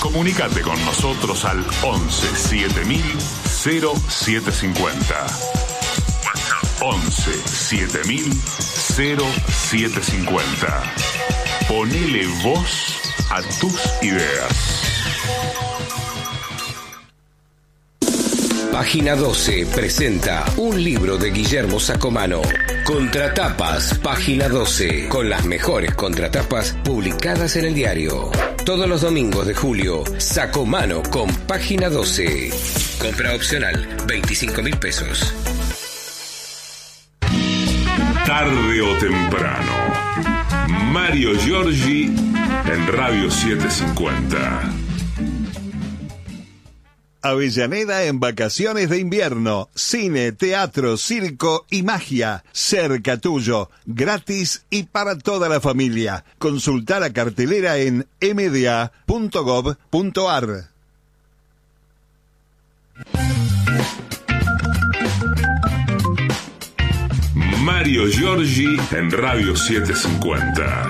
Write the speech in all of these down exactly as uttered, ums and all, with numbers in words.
Comunicate con nosotros al once siete mil cero siete cincuenta. once siete mil cero siete cincuenta. Ponele voz a tus ideas. Página doce presenta un libro de Guillermo Sacomano. Contratapas, Página doce, con las mejores contratapas publicadas en el diario. Todos los domingos de julio, Sacomano con Página doce. Compra opcional, veinticinco mil pesos. Tarde o temprano, Mario Giorgi en Radio setecientos cincuenta. Avellaneda en vacaciones de invierno. Cine, teatro, circo y magia. Cerca tuyo. Gratis y para toda la familia. Consulta la cartelera en eme de a punto gob punto ar. Mario Giorgi en Radio setecientos cincuenta.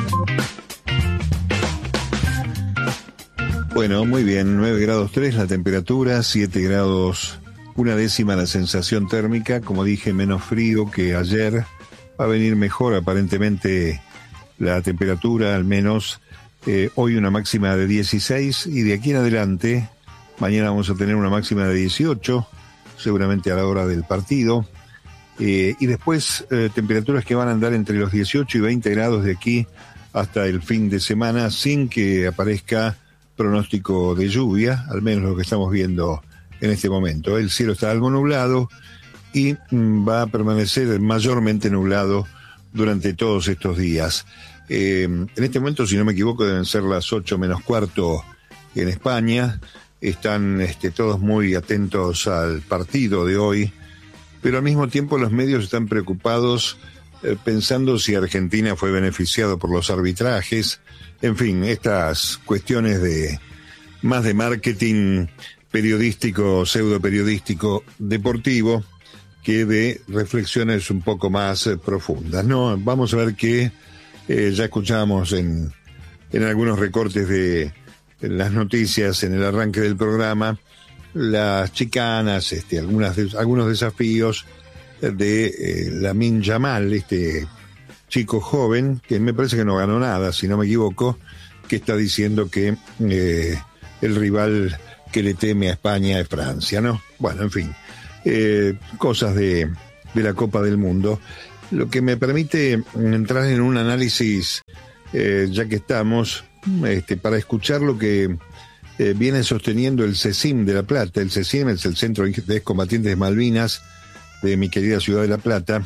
Bueno, muy bien, nueve grados tres la temperatura, siete grados una décima la sensación térmica, como dije, menos frío que ayer, va a venir mejor aparentemente la temperatura, al menos eh, hoy una máxima de dieciséis y de aquí en adelante, mañana vamos a tener una máxima de dieciocho, seguramente a la hora del partido, eh, y después eh, temperaturas que van a andar entre los dieciocho y veinte grados de aquí hasta el fin de semana, sin que aparezca pronóstico de lluvia, al menos lo que estamos viendo en este momento. El cielo está algo nublado y mm, va a permanecer mayormente nublado durante todos estos días. Eh, en este momento, si no me equivoco, deben ser las ocho menos cuarto en España. Están este, todos muy atentos al partido de hoy, pero al mismo tiempo los medios están preocupados eh, pensando si Argentina fue beneficiado por los arbitrajes. En fin, estas cuestiones de más de marketing periodístico, pseudo periodístico, deportivo, que de reflexiones un poco más eh, profundas, ¿no? Vamos a ver que eh, ya escuchamos en, en algunos recortes de las noticias en el arranque del programa, las chicanas, este, algunas de, algunos desafíos de eh, Lamine Yamal, este chico joven, que me parece que no ganó nada, si no me equivoco, que está diciendo que eh, el rival que le teme a España es Francia, ¿no? Bueno, en fin, eh, cosas de, de la Copa del Mundo. Lo que me permite entrar en un análisis, eh, ya que estamos, este, para escuchar lo que eh, viene sosteniendo el CECIM de La Plata. El CECIM es el Centro de Excombatientes de Malvinas de mi querida ciudad de La Plata,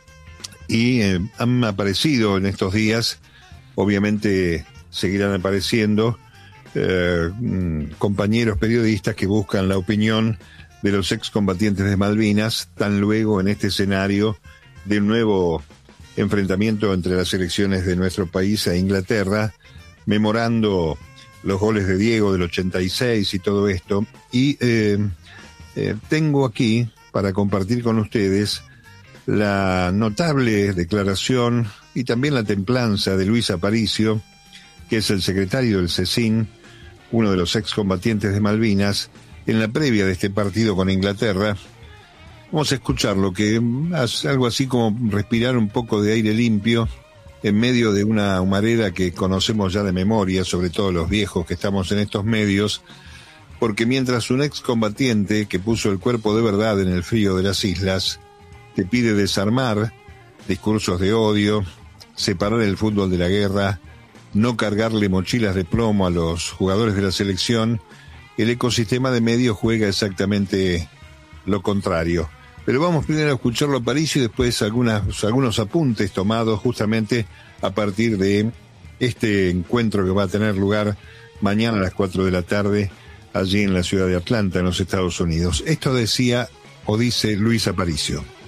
y eh, han aparecido en estos días, obviamente seguirán apareciendo, eh, compañeros periodistas que buscan la opinión de los excombatientes de Malvinas, tan luego en este escenario de un nuevo enfrentamiento entre las selecciones de nuestro país e Inglaterra, memorando los goles de Diego del ochenta y seis y todo esto. Y eh, eh, tengo aquí para compartir con ustedes la notable declaración y también la templanza de Luis Aparicio, que es el secretario del CECIN, uno de los excombatientes de Malvinas, en la previa de este partido con Inglaterra. Vamos a escuchar lo que es algo así como respirar un poco de aire limpio en medio de una humareda que conocemos ya de memoria, sobre todo los viejos que estamos en estos medios, porque mientras un excombatiente que puso el cuerpo de verdad en el frío de las islas te pide desarmar discursos de odio, separar el fútbol de la guerra, no cargarle mochilas de plomo a los jugadores de la selección, el ecosistema de medios juega exactamente lo contrario. Pero vamos primero a escucharlo a París y después algunas, algunos apuntes tomados justamente a partir de este encuentro que va a tener lugar mañana a las cuatro de la tarde allí en la ciudad de Atlanta, en los Estados Unidos. Esto decía o dice Luis Aparicio.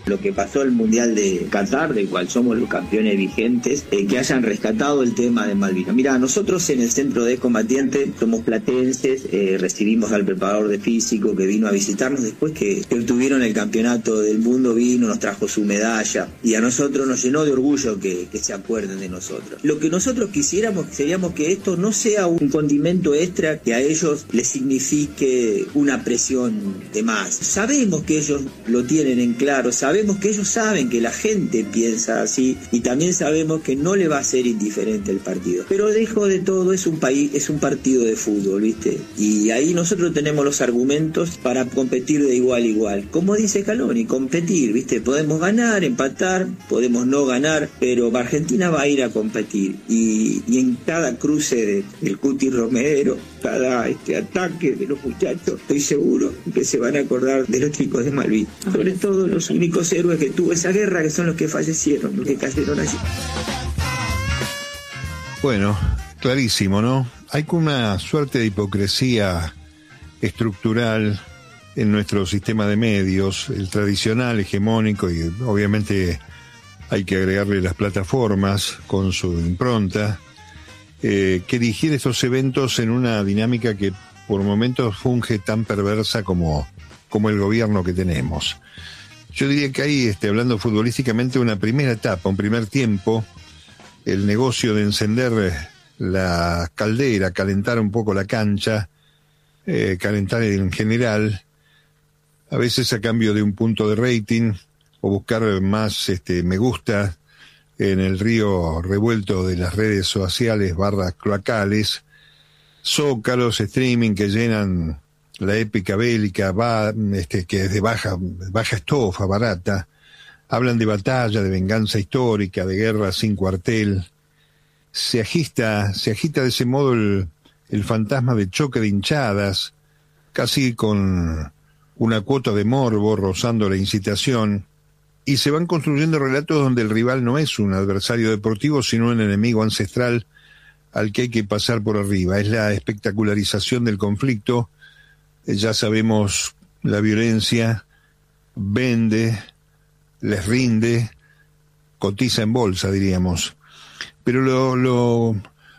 lo que pasó el Mundial de Qatar, del cual somos los campeones vigentes, eh, que hayan rescatado el tema de Malvinas. Mira, nosotros en el Centro de Combatientes somos platenses, eh, recibimos al preparador de físico que vino a visitarnos después que, que obtuvieron el campeonato del mundo, vino, nos trajo su medalla y a nosotros nos llenó de orgullo que, que se acuerden de nosotros. Lo que nosotros quisiéramos seríamos que esto no sea un condimento extra que a ellos les signifique una presión de más. Sabemos que ellos lo tienen en claro, sabemos que ellos saben que la gente piensa así y también sabemos que no le va a ser indiferente el partido. Pero dejo de todo, es un país, es un partido de fútbol, ¿viste? Y ahí nosotros tenemos los argumentos para competir de igual a igual. Como dice Scaloni, competir, ¿viste? Podemos ganar, empatar, podemos no ganar, pero Argentina va a ir a competir. Y, y en cada cruce de, del Cuti Romero, cada este ataque de los muchachos, estoy seguro que se van a acordar de los chicos de Malvinas. Sobre todo los únicos héroes que tuvo esa guerra, que son los que fallecieron, los que cayeron allí. Bueno, clarísimo, ¿no? Hay una suerte de hipocresía estructural en nuestro sistema de medios, el tradicional, hegemónico, y obviamente hay que agregarle las plataformas con su impronta, eh, que dirigir estos eventos en una dinámica que por momentos funge tan perversa como, como el gobierno que tenemos. Yo diría que hay, este, hablando futbolísticamente, una primera etapa, un primer tiempo, el negocio de encender la caldera, calentar un poco la cancha, eh, calentar en general, a veces a cambio de un punto de rating, o buscar más este, me gusta en el río revuelto de las redes sociales barras cloacales, zócalos, streaming que llenan la épica bélica, va, este, que es de baja, baja estofa, barata, hablan de batalla, de venganza histórica, de guerra sin cuartel, se agita, se agita de ese modo el, el fantasma de choque de hinchadas, casi con una cuota de morbo rozando la incitación, y se van construyendo relatos donde el rival no es un adversario deportivo, sino un enemigo ancestral al que hay que pasar por arriba. Es la espectacularización del conflicto. Ya sabemos, la violencia vende, les rinde, cotiza en bolsa, diríamos. Pero lo, lo,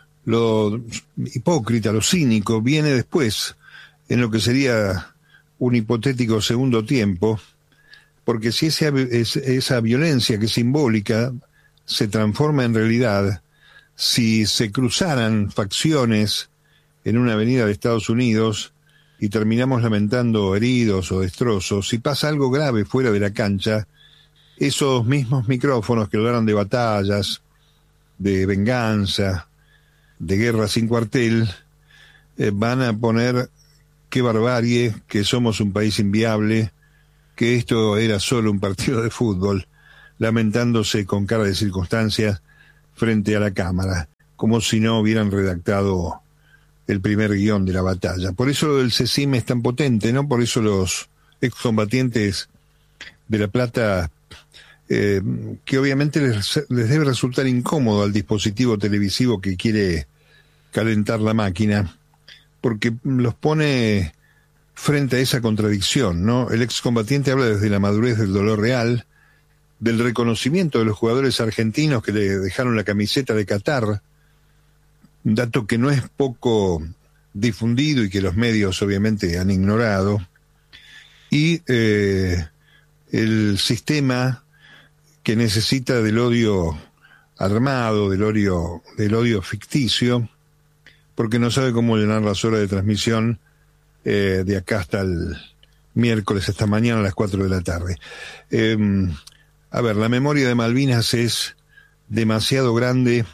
lo hipócrita, lo cínico, viene después, en lo que sería un hipotético segundo tiempo, porque si esa, esa violencia que es simbólica se transforma en realidad, si se cruzaran facciones en una avenida de Estados Unidos y terminamos lamentando heridos o destrozos, si pasa algo grave fuera de la cancha, esos mismos micrófonos que hablaron de batallas, de venganza, de guerra sin cuartel, eh, van a poner qué barbarie, que somos un país inviable, que esto era solo un partido de fútbol, lamentándose con cara de circunstancias frente a la cámara, como si no hubieran redactado el primer guión de la batalla. Por eso el CECIM es tan potente, ¿no? Por eso los excombatientes de La Plata, eh, que obviamente les, les debe resultar incómodo al dispositivo televisivo que quiere calentar la máquina, porque los pone frente a esa contradicción, ¿no? El excombatiente habla desde la madurez del dolor real, del reconocimiento de los jugadores argentinos que le dejaron la camiseta de Qatar, un dato que no es poco difundido y que los medios obviamente han ignorado, y eh, el sistema que necesita del odio armado, del odio, del odio ficticio, porque no sabe cómo llenar las horas de transmisión eh, de acá hasta el miércoles, hasta mañana a las cuatro de la tarde. Eh, a ver, la memoria de Malvinas es demasiado grande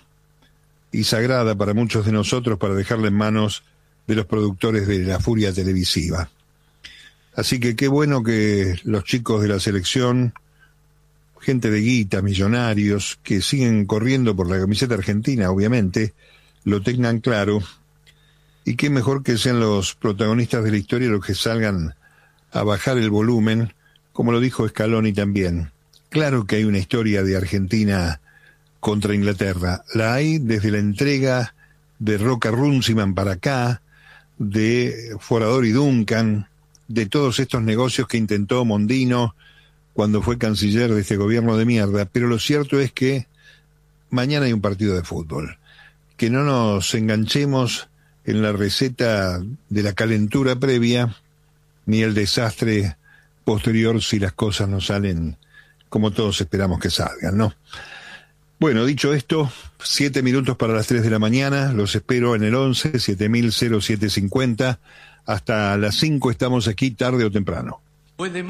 y sagrada para muchos de nosotros para dejarla en manos de los productores de la furia televisiva. Así que qué bueno que los chicos de la selección, gente de guita, millonarios, que siguen corriendo por la camiseta argentina, obviamente, lo tengan claro, y qué mejor que sean los protagonistas de la historia los que salgan a bajar el volumen, como lo dijo Scaloni también. Claro que hay una historia de Argentina contra Inglaterra, la hay desde la entrega de Roca Runciman para acá, de Forador y Duncan, de todos estos negocios que intentó Mondino cuando fue canciller de este gobierno de mierda, pero lo cierto es que mañana hay un partido de fútbol. Que no nos enganchemos en la receta de la calentura previa, ni el desastre posterior si las cosas no salen como todos esperamos que salgan, ¿no? Bueno, dicho esto, siete minutos para las tres de la mañana, los espero en el once siete mil cero siete cincuenta, hasta las cinco estamos aquí tarde o temprano.